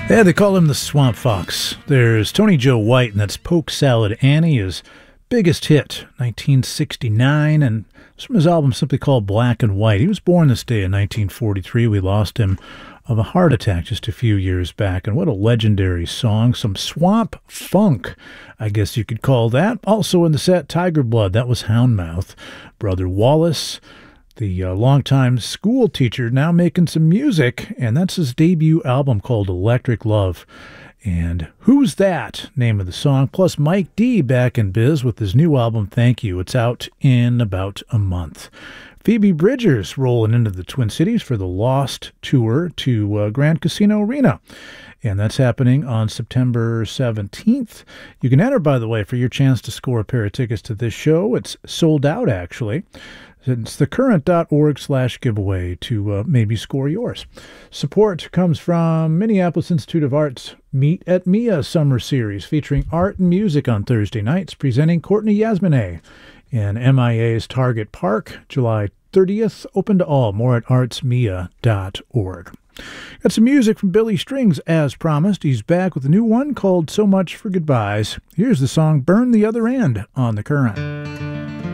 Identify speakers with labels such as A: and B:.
A: Yeah, they call him the Swamp Fox. There's Tony Joe White, and that's Poke Salad Annie, his biggest hit, 1969, and it's from his album simply called Black and White. He was born this day in 1943. We lost him of a heart attack just a few years back, and what a legendary song. Some swamp funk, I guess you could call that. Also in the set, Tiger Blood, that was Houndmouth. Brother Wallace, the longtime school teacher, now making some music, and that's his debut album called Electric Love. And Who's That? Name of the song. Plus Mike D back in biz with his new album, Thank You. It's out in about a month. Phoebe Bridgers rolling into the Twin Cities for the Lost Tour to Grand Casino Arena. And that's happening on September 17th. You can enter, by the way, for your chance to score a pair of tickets to this show. It's sold out, actually. It's thecurrent.org/giveaway to maybe score yours. Support comes from Minneapolis Institute of Art's Meet at Mia Summer Series, featuring art and music on Thursday nights, presenting Courtney Yasmineh in MIA's Target Park, July 30th, open to all. More at artsmia.org. Got some music from Billy Strings, as promised. He's back with a new one called So Much for Goodbyes. Here's the song Burn the Other End on The Current.